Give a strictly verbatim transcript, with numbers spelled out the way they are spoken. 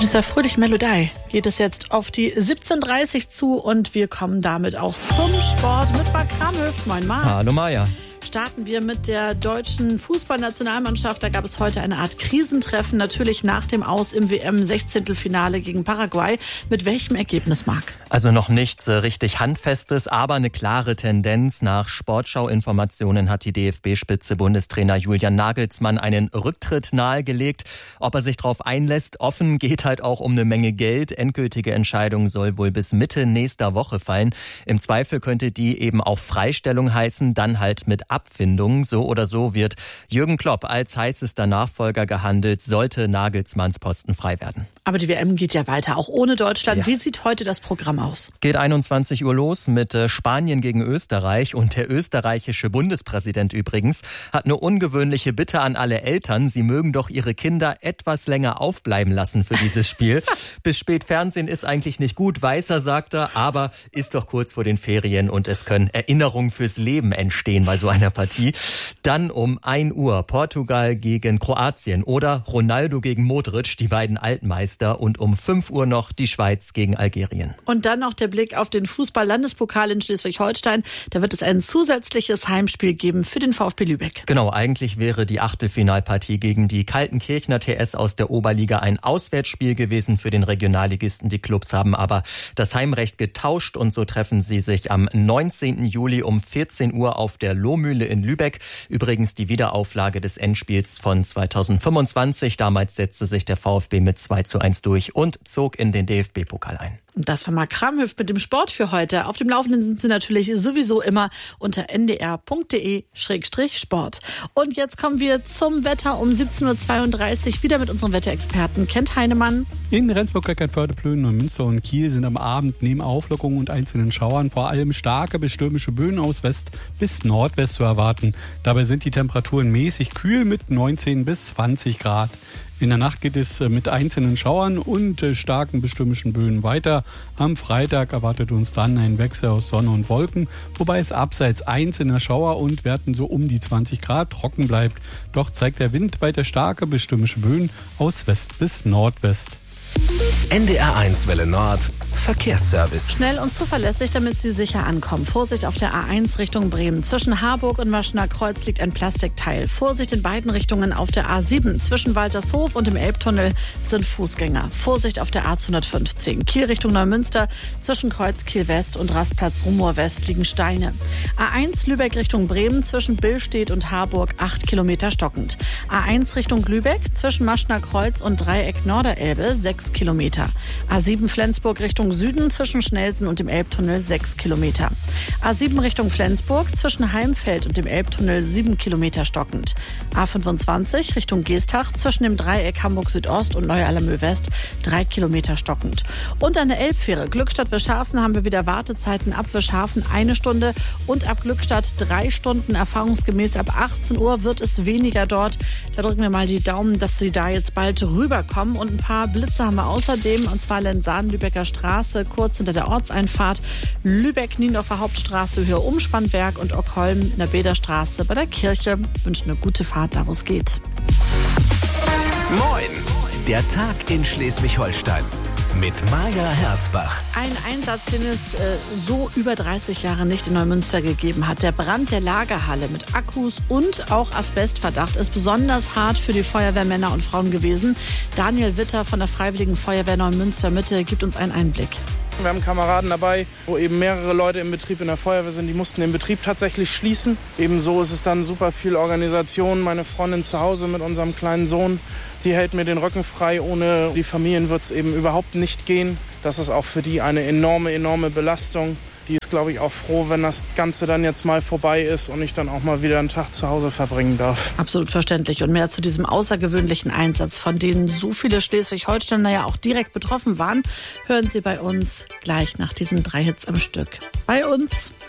Mit dieser fröhlichen Melodie geht es jetzt auf die siebzehn Uhr dreißig zu und wir kommen damit auch zum Sport mit Marc Kramhöft. Moin Marc. Hallo Maja. Starten wir mit der deutschen Fußballnationalmannschaft. Da gab es heute eine Art Krisentreffen, natürlich nach dem Aus im W M-Sechzehntelfinale gegen Paraguay. Mit welchem Ergebnis, Marc? Also noch nichts richtig Handfestes, aber eine klare Tendenz. Nach Sportschau-Informationen hat die D F B-Spitze Bundestrainer Julian Nagelsmann einen Rücktritt nahegelegt. Ob er sich darauf einlässt, offen, geht halt auch um eine Menge Geld. Endgültige Entscheidung soll wohl bis Mitte nächster Woche fallen. Im Zweifel könnte die eben auch Freistellung heißen, dann halt mit Abfindung. So oder so wird Jürgen Klopp als heißester Nachfolger gehandelt, sollte Nagelsmanns Posten frei werden. Aber die W M geht ja weiter, auch ohne Deutschland. Ja. Wie sieht heute das Programm aus? Geht einundzwanzig Uhr los mit Spanien gegen Österreich. Und der österreichische Bundespräsident übrigens hat eine ungewöhnliche Bitte an alle Eltern. Sie mögen doch ihre Kinder etwas länger aufbleiben lassen für dieses Spiel. Bis spät Fernsehen ist eigentlich nicht gut, weiß er, sagt er, aber ist doch kurz vor den Ferien und es können Erinnerungen fürs Leben entstehen bei so einer Partie. Dann um ein Uhr Portugal gegen Kroatien oder Ronaldo gegen Modric, die beiden Altmeister. Und um fünf Uhr noch die Schweiz gegen Algerien. Und dann noch der Blick auf den Fußball-Landespokal in Schleswig-Holstein. Da wird es ein zusätzliches Heimspiel geben für den VfB Lübeck. Genau, eigentlich wäre die Achtelfinalpartie gegen die Kaltenkirchener T S aus der Oberliga ein Auswärtsspiel gewesen für den Regionalligisten. Die Clubs haben aber das Heimrecht getauscht und so treffen sie sich am neunzehnten Juli um vierzehn Uhr auf der Lohmühle in Lübeck. Übrigens die Wiederauflage des Endspiels von zweitausendfünfundzwanzig. Damals setzte sich der VfB mit zwei zu eins durch und zog in den D F B-Pokal ein. Und das war Marc Kramhöft mit dem Sport für heute. Auf dem Laufenden sind Sie natürlich sowieso immer unter n d r punkt d e Schrägstrich Sport. Und jetzt kommen wir zum Wetter um siebzehn Uhr zweiunddreißig. Wieder mit unserem Wetterexperten Kent Heinemann. In Rendsburg, Eckernförde, Plön, Neumünster und Kiel sind am Abend neben Auflockerungen und einzelnen Schauern vor allem starke bis stürmische Böen aus West bis Nordwest zu erwarten. Dabei sind die Temperaturen mäßig kühl mit neunzehn bis zwanzig Grad. In der Nacht geht es mit einzelnen Schauern und starken bis stürmischen Böen weiter. Am Freitag erwartet uns dann ein Wechsel aus Sonne und Wolken, wobei es abseits einzelner Schauer und Werten so um die zwanzig Grad trocken bleibt. Doch zeigt der Wind weiter starke bis stürmische Böen aus West bis Nordwest. N D R eins Welle Nord Verkehrsservice. Schnell und zuverlässig, damit Sie sicher ankommen. Vorsicht auf der A eins Richtung Bremen. Zwischen Harburg und Maschener Kreuz liegt ein Plastikteil. Vorsicht in beiden Richtungen auf der A sieben. Zwischen Waltershof und dem Elbtunnel sind Fußgänger. Vorsicht auf der A zweihundertfünfzehn. Kiel Richtung Neumünster. Zwischen Kreuz Kiel West und Rastplatz Rumor West liegen Steine. A eins Lübeck Richtung Bremen. Zwischen Billstedt und Harburg acht Kilometer stockend. A eins Richtung Lübeck. Zwischen Maschener Kreuz und Dreieck Norderelbe sechs Kilometer. A sieben Flensburg Richtung Süden zwischen Schnelsen und dem Elbtunnel sechs Kilometer. A sieben Richtung Flensburg zwischen Heimfeld und dem Elbtunnel sieben Kilometer stockend. A fünfundzwanzig Richtung Geestach zwischen dem Dreieck Hamburg Südost und Neu-Allermö West drei Kilometer stockend. Und an der Elbfähre Glückstadt-Wischhafen haben wir wieder Wartezeiten ab Wischhafen eine Stunde und ab Glückstadt drei Stunden. Erfahrungsgemäß ab achtzehn Uhr wird es weniger dort. Da drücken wir mal die Daumen, dass Sie da jetzt bald rüberkommen. Und ein paar Blitze haben wir außerdem, und zwar Lensahn, Lübecker Straße, kurz hinter der Ortseinfahrt, Lübeck, Niendorfer Hauptstraße, Höhe Umspannwerk und Ockholm in der Bäderstraße bei der Kirche. Wünschen eine gute Fahrt, da wo es geht. Moin, der Tag in Schleswig-Holstein mit Maja Herzbach. Ein Einsatz, den es äh, so über dreißig Jahre nicht in Neumünster gegeben hat. Der Brand der Lagerhalle mit Akkus und auch Asbestverdacht ist besonders hart für die Feuerwehrmänner und Frauen gewesen. Daniel Witter von der Freiwilligen Feuerwehr Neumünster Mitte gibt uns einen Einblick. Wir haben Kameraden dabei, wo eben mehrere Leute im Betrieb in der Feuerwehr sind. Die mussten den Betrieb tatsächlich schließen. Ebenso ist es dann super viel Organisation. Meine Freundin zu Hause mit unserem kleinen Sohn, die hält mir den Rücken frei. Ohne die Familien wird es eben überhaupt nicht gehen. Das ist auch für die eine enorme, enorme Belastung. Die ist, glaube ich, auch froh, wenn das Ganze dann jetzt mal vorbei ist und ich dann auch mal wieder einen Tag zu Hause verbringen darf. Absolut verständlich. Und mehr zu diesem außergewöhnlichen Einsatz, von denen so viele Schleswig-Holsteiner ja auch direkt betroffen waren, hören Sie bei uns gleich nach diesen drei Hits am Stück. Bei uns.